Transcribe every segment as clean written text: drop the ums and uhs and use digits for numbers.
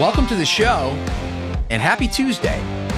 welcome to the show, and happy Tuesday.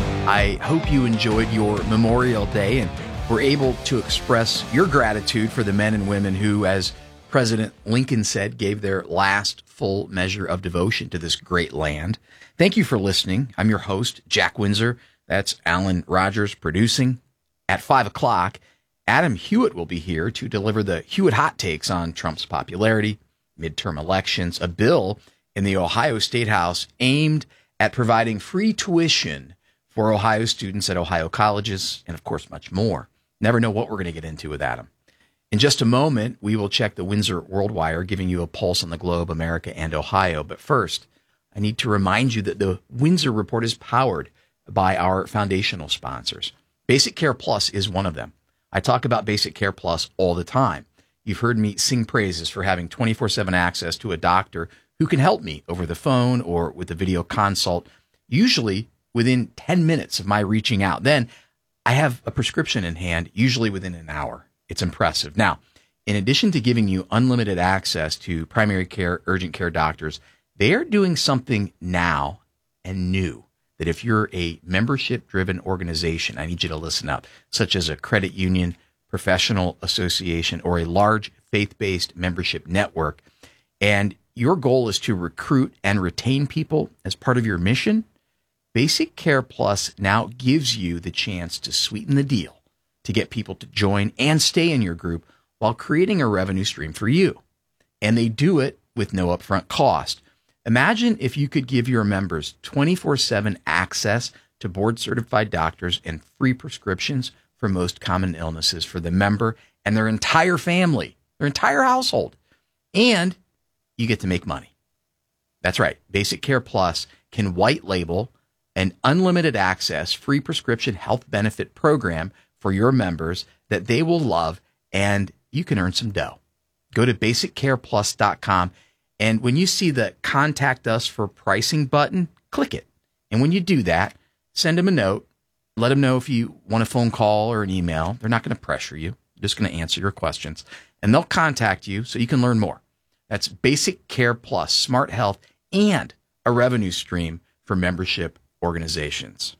I hope you enjoyed your Memorial Day and were able to express your gratitude for the men and women who, as President Lincoln said, gave their last full measure of devotion to this great land. Thank you for listening. I'm your host, Jack Windsor. That's Alan Rogers producing. At 5 o'clock, Adam Hewitt will be here to deliver the Hewitt Hot Takes on Trump's popularity, midterm elections, a bill in the Ohio State House aimed at providing free tuition for Ohio students at Ohio colleges, and of course, much more. Never know what we're going to get into with Adam. In just a moment, we will check the Windsor World Wire, giving you a pulse on the globe, America, and Ohio. But first, I need to remind you that the Windsor Report is powered by our foundational sponsors. Basic Care Plus is one of them. I talk about Basic Care Plus all the time. You've heard me sing praises for having 24/7 access to a doctor who can help me over the phone or with a video consult, usually within 10 minutes of my reaching out. Then I have a prescription in hand, usually within an hour. It's impressive. Now, in addition to giving you unlimited access to primary care, urgent care doctors, they are doing something now and new that if you're a membership-driven organization, I need you to listen up, such as a credit union, professional association, or a large faith-based membership network, and your goal is to recruit and retain people as part of your mission, Basic Care Plus now gives you the chance to sweeten the deal to get people to join and stay in your group while creating a revenue stream for you. And they do it with no upfront cost. Imagine if you could give your members 24/7 access to board-certified doctors and free prescriptions for most common illnesses for the member and their entire family, their entire household. And you get to make money. That's right. Basic Care Plus can white label an unlimited access free prescription health benefit program for your members that they will love, and you can earn some dough. Go to basiccareplus.com, and when you see the Contact Us for Pricing button, click it. And when you do that, send them a note. Let them know if you want a phone call or an email. They're not going to pressure you. They're just going to answer your questions, and they'll contact you so you can learn more. That's Basic Care Plus, smart health, and a revenue stream for membership organizations.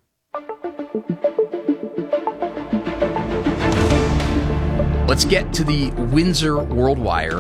Let's get to the Windsor World Wire.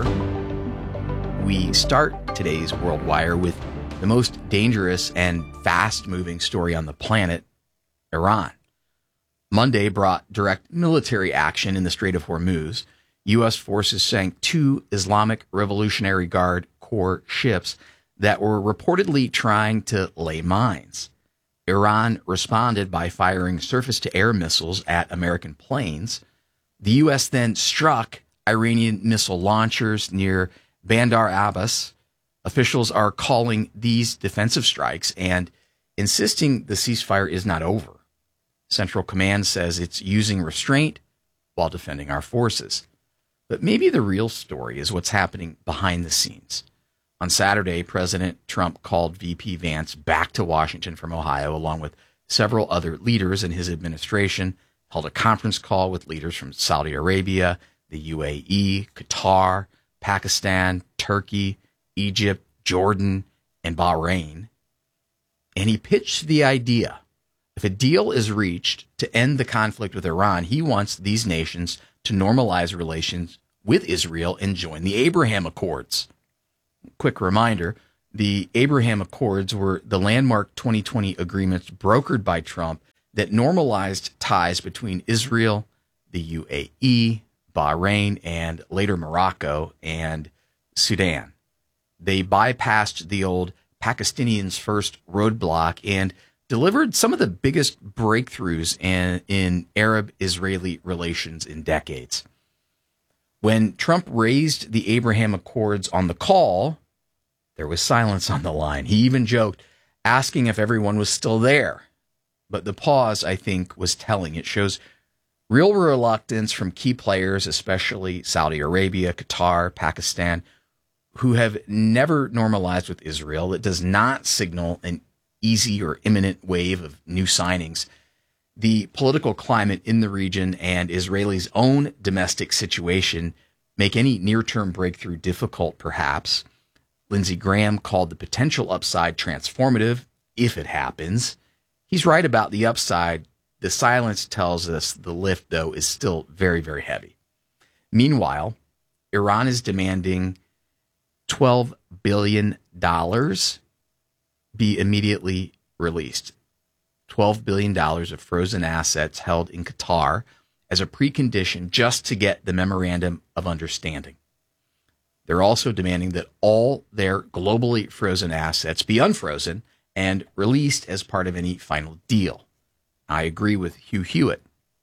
We start today's World Wire with the most dangerous and fast-moving story on the planet, Iran. Monday brought direct military action in the Strait of Hormuz. U.S. forces sank 2 Islamic Revolutionary Guard Corps ships that were reportedly trying to lay mines. Iran responded by firing surface-to-air missiles at American planes. The U.S. then struck Iranian missile launchers near Bandar Abbas. Officials are calling these defensive strikes and insisting the ceasefire is not over. Central Command says it's using restraint while defending our forces. But maybe the real story is what's happening behind the scenes. On Saturday, President Trump called VP Vance back to Washington from Ohio, along with several other leaders in his administration, held a conference call with leaders from Saudi Arabia, the UAE, Qatar, Pakistan, Turkey, Egypt, Jordan, and Bahrain. And he pitched the idea. If a deal is reached to end the conflict with Iran, he wants these nations to normalize relations with Israel and join the Abraham Accords. Quick reminder, the Abraham Accords were the landmark 2020 agreements brokered by Trump that normalized ties between Israel, the UAE, Bahrain, and later Morocco and Sudan. They bypassed the old Pakistanians first roadblock and delivered some of the biggest breakthroughs in Arab-Israeli relations in decades. When Trump raised the Abraham Accords on the call, there was silence on the line. He even joked, asking if everyone was still there. But the pause, I think, was telling. It shows real reluctance from key players, especially Saudi Arabia, Qatar, Pakistan, who have never normalized with Israel. It does not signal an easy or imminent wave of new signings. The political climate in the region and Israelis' own domestic situation make any near-term breakthrough difficult, perhaps. Lindsey Graham called the potential upside transformative if it happens. He's right about the upside. The silence tells us the lift, though, is still very, very heavy. Meanwhile, Iran is demanding $12 billion be immediately released. $12 billion of frozen assets held in Qatar as a precondition just to get the memorandum of understanding. They're also demanding that all their globally frozen assets be unfrozen and released as part of any final deal. I agree with Hugh Hewitt.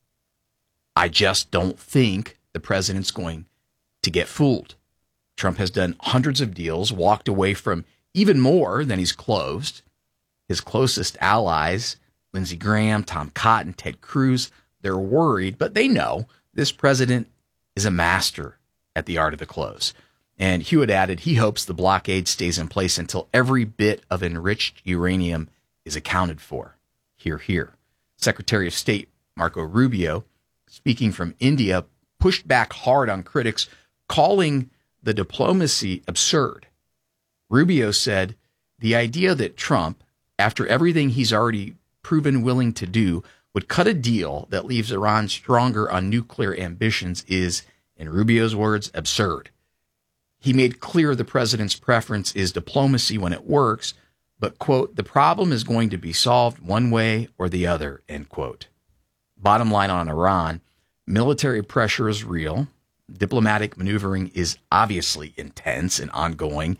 I just don't think the president's going to get fooled. Trump has done hundreds of deals, walked away from even more than he's closed. His closest allies, Lindsey Graham, Tom Cotton, Ted Cruz, they're worried, but they know this president is a master at the art of the close. And Hewitt added he hopes the blockade stays in place until every bit of enriched uranium is accounted for. Hear, hear. Secretary of State Marco Rubio, speaking from India, pushed back hard on critics, calling the diplomacy absurd. Rubio said the idea that Trump, after everything he's already proven willing to do, would cut a deal that leaves Iran stronger on nuclear ambitions is, in Rubio's words, absurd. He made clear the president's preference is diplomacy when it works, but, quote, the problem is going to be solved one way or the other, end quote. Bottom line on Iran, military pressure is real. Diplomatic maneuvering is obviously intense and ongoing.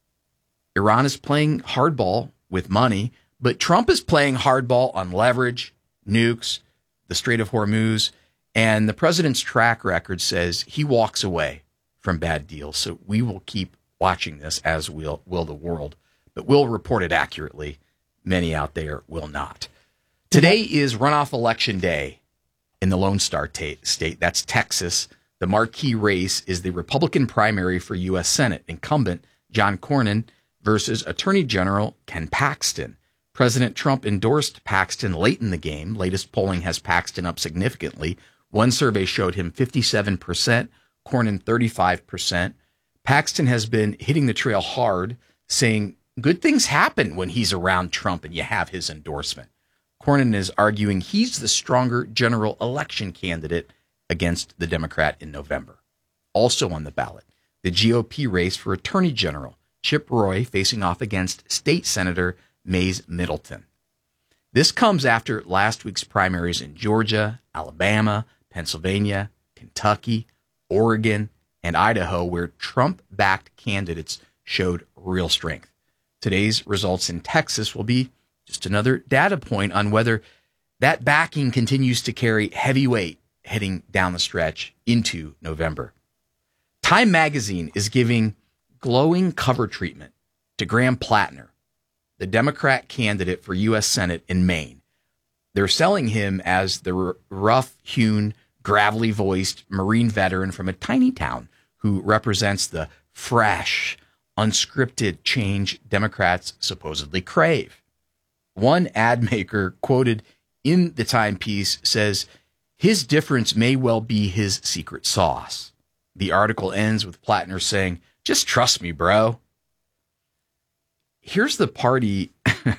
Iran is playing hardball with money, but Trump is playing hardball on leverage, nukes, the Strait of Hormuz, and the president's track record says he walks away from bad deals. So we will keep watching this, as will the world, but we'll report it accurately. Many out there will not. Today is runoff election day in the Lone Star State. That's Texas. The marquee race is the Republican primary for U.S. Senate. Incumbent John Cornyn versus Attorney General Ken Paxton. President Trump endorsed Paxton late in the game. Latest polling has Paxton up significantly. One survey showed him 57%, Cornyn 35%. Paxton has been hitting the trail hard, saying good things happen when he's around Trump and you have his endorsement. Cornyn is arguing he's the stronger general election candidate against the Democrat in November. Also on the ballot, the GOP race for Attorney General, Chip Roy facing off against State Senator Mays Middleton. This comes after last week's primaries in Georgia, Alabama, Pennsylvania, Kentucky, Oregon, and Idaho, where Trump-backed candidates showed real strength. Today's results in Texas will be just another data point on whether that backing continues to carry heavy weight heading down the stretch into November. Time magazine is giving glowing cover treatment to Graham Plattner, the Democrat candidate for U.S. Senate in Maine. They're selling him as the rough-hewn, gravelly-voiced Marine veteran from a tiny town who represents the fresh, unscripted change Democrats supposedly crave. One ad maker quoted in the timepiece says, his difference may well be his secret sauce. The article ends with Plattner saying, just trust me, bro. Here's the party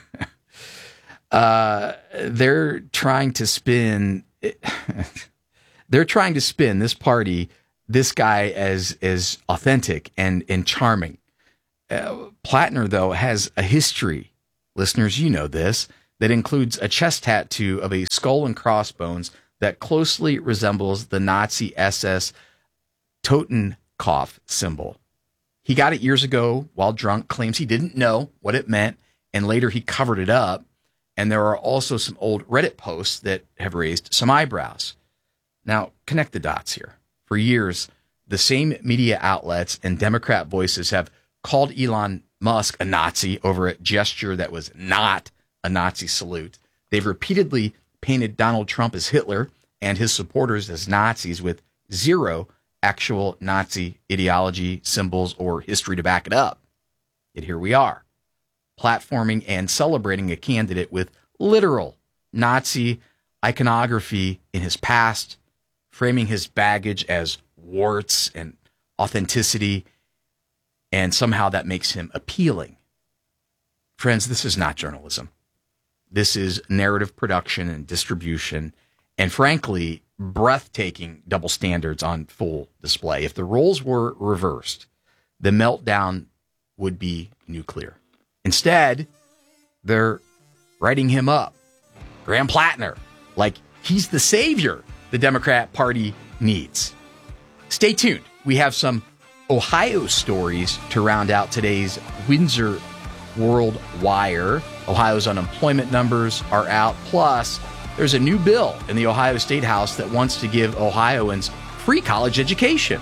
they're trying to spin. They're trying to spin this party, this guy as authentic and charming. Plattner, though, has a history, listeners, you know this, that includes a chest tattoo of a skull and crossbones that closely resembles the Nazi SS Totenkopf symbol. He got it years ago while drunk, claims he didn't know what it meant, and later he covered it up. And there are also some old Reddit posts that have raised some eyebrows. Now, connect the dots here. For years, the same media outlets and Democrat voices have called Elon Musk a Nazi over a gesture that was not a Nazi salute. They've repeatedly painted Donald Trump as Hitler and his supporters as Nazis with zero actual Nazi ideology, symbols, or history to back it up. Yet here we are, platforming and celebrating a candidate with literal Nazi iconography in his past, framing his baggage as warts and authenticity. and somehow that makes him appealing. Friends, this is not journalism. This is narrative production and distribution, and frankly, breathtaking double standards on full display. If the roles were reversed, the meltdown would be nuclear. Instead, they're writing him up, Graham Plattner, like he's the savior the Democrat Party needs. Stay tuned. We have some Ohio stories to round out today's Windsor World Wire. Ohio's unemployment numbers are out. Plus, there's a new bill in the Ohio State House that wants to give Ohioans free college education.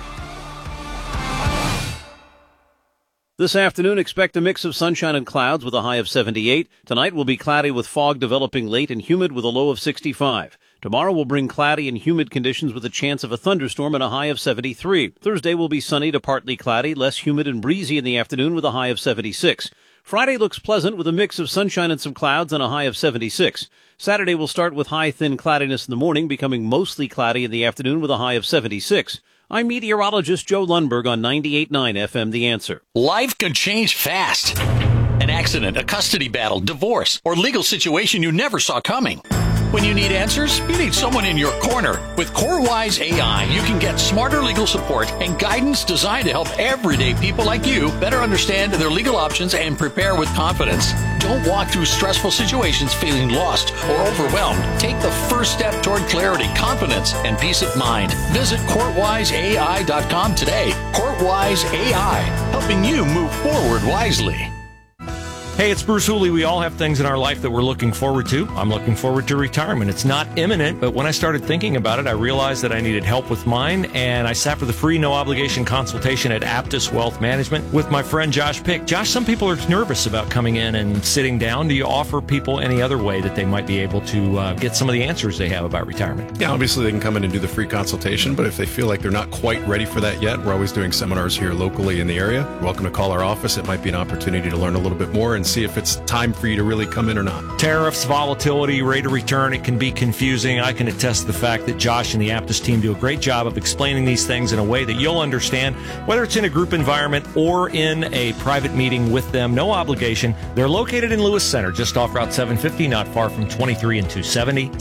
This afternoon, expect a mix of sunshine and clouds with a high of 78. Tonight will be cloudy with fog developing late and humid with a low of 65. Tomorrow will bring cloudy and humid conditions with a chance of a thunderstorm and a high of 73. Thursday will be sunny to partly cloudy, less humid and breezy in the afternoon with a high of 76. Friday looks pleasant with a mix of sunshine and some clouds and a high of 76. Saturday will start with high, thin cloudiness in the morning, becoming mostly cloudy in the afternoon with a high of 76. I'm meteorologist Joe Lundberg on 98.9 FM The Answer. Life can change fast. An accident, a custody battle, divorce, or legal situation you never saw coming. When you need answers, you need someone in your corner. With CoreWise AI, you can get smarter legal support and guidance designed to help everyday people like you better understand their legal options and prepare with confidence. Don't walk through stressful situations feeling lost or overwhelmed. Take the first step toward clarity, confidence, and peace of mind. Visit CourtWiseAI.com today. CourtWise AI, helping you move forward wisely. Hey, it's Bruce Hooley. We all have things in our life that we're looking forward to. I'm looking forward to retirement. It's not imminent, but when I started thinking about it, I realized that I needed help with mine, and I sat for the free, no-obligation consultation at Aptus Wealth Management with my friend Josh Pick. Josh, some people are nervous about coming in and sitting down. Do you offer people any other way that they might be able to get some of the answers they have about retirement? Yeah, obviously they can come in and do the free consultation, but if they feel like they're not quite ready for that yet, we're always doing seminars here locally in the area. You're welcome to call our office. It might be an opportunity to learn a little bit more and see if it's time for you to really come in or not. Tariffs, volatility, rate of return, it can be confusing. I can attest to the fact that Josh and the Aptus team do a great job of explaining these things in a way that you'll understand, whether it's in a group environment or in a private meeting with them. No obligation. They're located in Lewis Center, just off Route 750, not far from 23 and 270.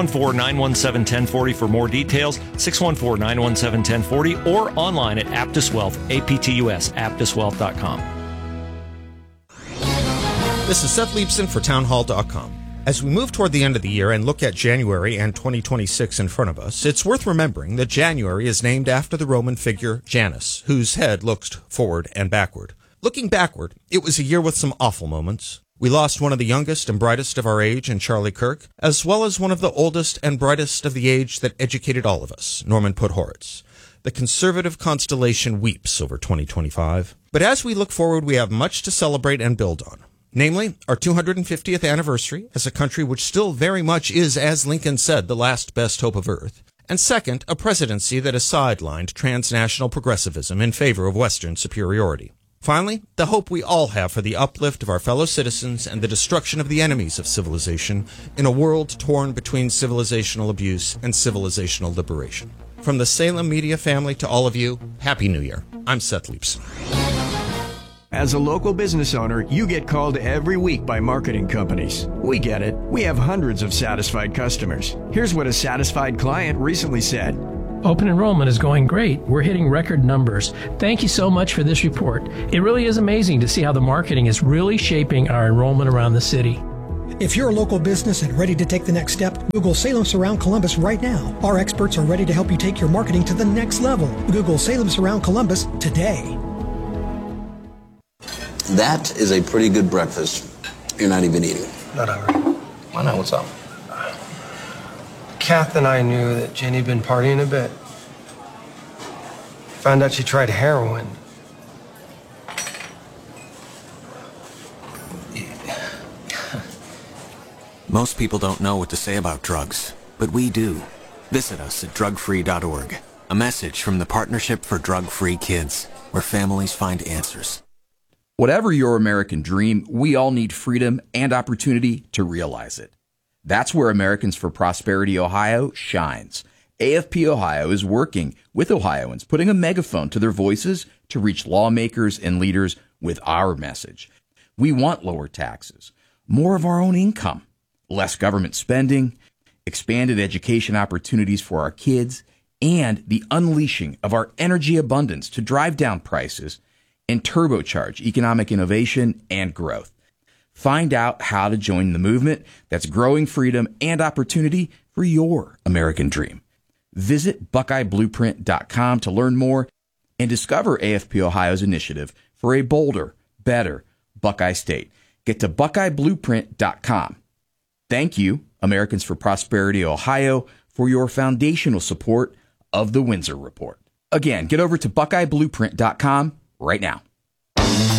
614-917-1040 for more details. 614-917-1040 or online at Aptus Wealth, APTUS, aptuswealth.com. This is Seth Leibson for townhall.com. As we move toward the end of the year and look at January and 2026 in front of us, it's worth remembering that January is named after the Roman figure Janus, whose head looked forward and backward. Looking backward, it was a year with some awful moments. We lost one of the youngest and brightest of our age in Charlie Kirk, as well as one of the oldest and brightest of the age that educated all of us, Norman Podhoretz. The conservative constellation weeps over 2025. But as we look forward, we have much to celebrate and build on. Namely, our 250th anniversary as a country which still very much is, as Lincoln said, the last best hope of Earth. And second, a presidency that has sidelined transnational progressivism in favor of Western superiority. Finally, the hope we all have for the uplift of our fellow citizens and the destruction of the enemies of civilization in a world torn between civilizational abuse and civilizational liberation. From the Salem Media family to all of you, Happy New Year. I'm Seth Leibson. As a local business owner, you get called every week by marketing companies. We get it. We have hundreds of satisfied customers. Here's what a satisfied client recently said. Open enrollment is going great. We're hitting record numbers. Thank you so much for this report. It really is amazing to see how the marketing is really shaping our enrollment around the city. If you're a local business and ready to take the next step, Google Salem Surround Columbus right now. Our experts are ready to help you take your marketing to the next level. Google Salem Surround Columbus today. That is a pretty good breakfast. You're not even eating. Not hungry. Why not? What's up? Kath and I knew that Jenny had been partying a bit. Found out she tried heroin. Most people don't know what to say about drugs, but we do. Visit us at drugfree.org. A message from the Partnership for Drug-Free Kids, where families find answers. Whatever your American dream, we all need freedom and opportunity to realize it. That's where Americans for Prosperity Ohio shines. AFP Ohio is working with Ohioans, putting a megaphone to their voices to reach lawmakers and leaders with our message. We want lower taxes, more of our own income, less government spending, expanded education opportunities for our kids, and the unleashing of our energy abundance to drive down prices and turbocharge economic innovation and growth. Find out how to join the movement that's growing freedom and opportunity for your American dream. Visit BuckeyeBlueprint.com to learn more and discover AFP Ohio's initiative for a bolder, better Buckeye State. Get to BuckeyeBlueprint.com. Thank you, Americans for Prosperity Ohio, for your foundational support of the Windsor Report. Again, get over to BuckeyeBlueprint.com right now.